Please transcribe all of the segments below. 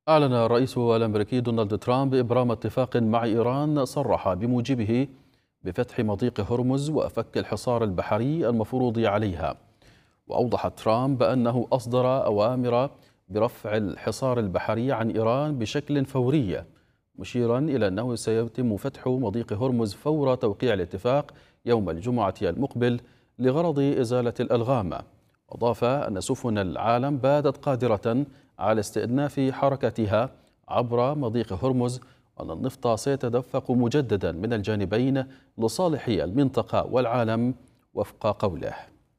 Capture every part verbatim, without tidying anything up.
أعلن الرئيس الأمريكي دونالد ترامب إبرام اتفاق مع إيران صرح بموجبه بفتح مضيق هرمز وفك الحصار البحري المفروض عليها. وأوضح ترامب أنه أصدر أوامر برفع الحصار البحري عن إيران بشكل فوري، مشيرا إلى أنه سيتم فتح مضيق هرمز فور توقيع الاتفاق يوم الجمعة المقبل لغرض إزالة الألغام. أضاف أن سفن العالم باتت قادرة على استئناف حركتها عبر مضيق هرمز، وأن النفط سيتدفق مجددا من الجانبين لصالح المنطقة والعالم وفق قوله.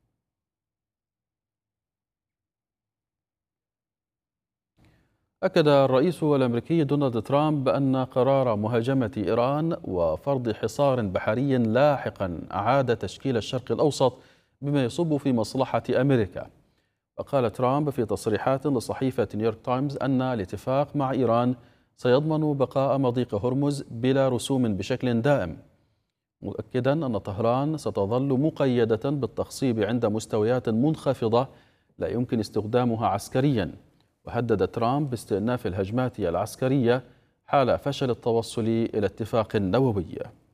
أكد الرئيس الأمريكي دونالد ترامب أن قرار مهاجمة إيران وفرض حصار بحري لاحقا أعاد تشكيل الشرق الأوسط بما يصب في مصلحة أمريكا. وقال ترامب في تصريحات لصحيفة نيويورك تايمز أن الاتفاق مع إيران سيضمن بقاء مضيق هرمز بلا رسوم بشكل دائم، مؤكدا أن طهران ستظل مقيدة بالتخصيب عند مستويات منخفضة لا يمكن استخدامها عسكريا. وهدد ترامب باستئناف الهجمات العسكرية حال فشل التوصل إلى اتفاق نووي.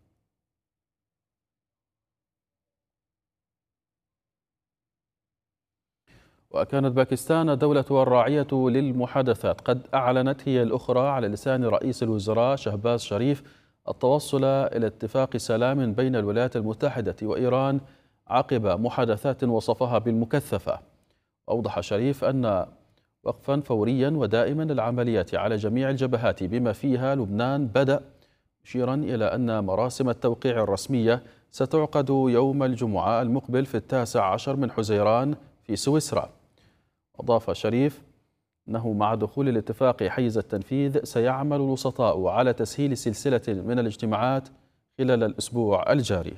وكانت باكستان الدولة الراعية للمحادثات قد أعلنت هي الأخرى على لسان رئيس الوزراء شهباز شريف التوصل إلى اتفاق سلام بين الولايات المتحدة وإيران عقب محادثات وصفها بالمكثفة. أوضح شريف أن وقفا فوريا ودائما للعمليات على جميع الجبهات بما فيها لبنان بدأ، مشيرا إلى أن مراسم التوقيع الرسمية ستعقد يوم الجمعة المقبل في التاسع عشر من حزيران في سويسرا. أضاف شريف أنه مع دخول الاتفاق حيز التنفيذ سيعمل الوسطاء على تسهيل سلسلة من الاجتماعات خلال الأسبوع الجاري.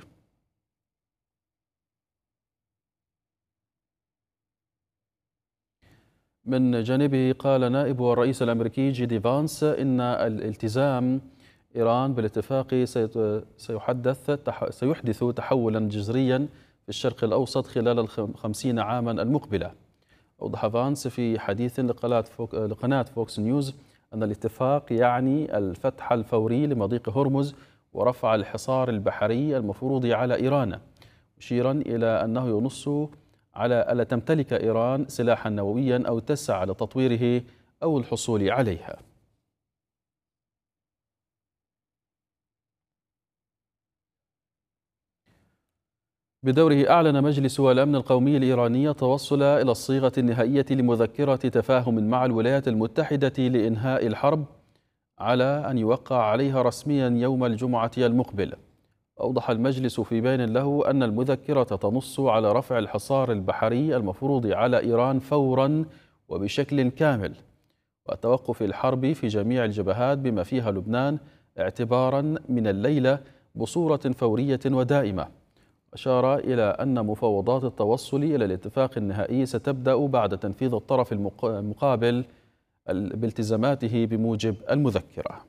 من جانبه قال نائب الرئيس الأمريكي جي دي فانس إن الالتزام إيران بالاتفاق سيحدث سيحدث تحولا جذريا في الشرق الأوسط خلال الخمسين عاما المقبلة. أوضح فانس في حديث لقناة فوكس نيوز أن الاتفاق يعني الفتح الفوري لمضيق هرمز ورفع الحصار البحري المفروض على إيران، مشيرا إلى أنه ينص على ألا تمتلك إيران سلاحا نوويا أو تسعى لتطويره أو الحصول عليها. بدوره أعلن مجلس الأمن القومي الإيراني التوصل إلى الصيغة النهائية لمذكرة تفاهم مع الولايات المتحدة لإنهاء الحرب على أن يوقع عليها رسميا يوم الجمعة المقبل. أوضح المجلس في بيان له أن المذكرة تنص على رفع الحصار البحري المفروض على إيران فورا وبشكل كامل، وتوقف الحرب في جميع الجبهات بما فيها لبنان اعتبارا من الليلة بصورة فورية ودائمة. أشار إلى أن مفاوضات التوصل إلى الاتفاق النهائي ستبدأ بعد تنفيذ الطرف المقابل بالتزاماته بموجب المذكرة.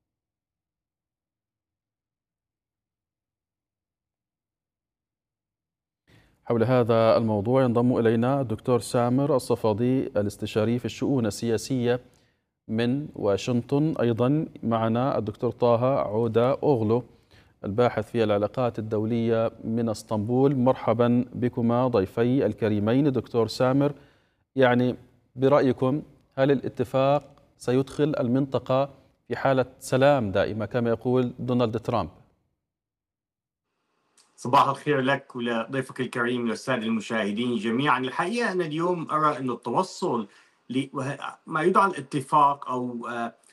حول هذا الموضوع ينضم إلينا الدكتور سامر الصفادي الاستشاري في الشؤون السياسية من واشنطن. أيضا معنا الدكتور طه عودة أوغلو الباحث في العلاقات الدولية من اسطنبول. مرحبا بكما ضيفي الكريمين. دكتور سامر، يعني برأيكم هل الاتفاق سيدخل المنطقة في حالة سلام دائمة كما يقول دونالد ترامب؟ صباح الخير لك ولضيفك الكريم للسادة المشاهدين جميعا. الحقيقة أنا اليوم أرى أن التوصل لما يدعى الاتفاق أو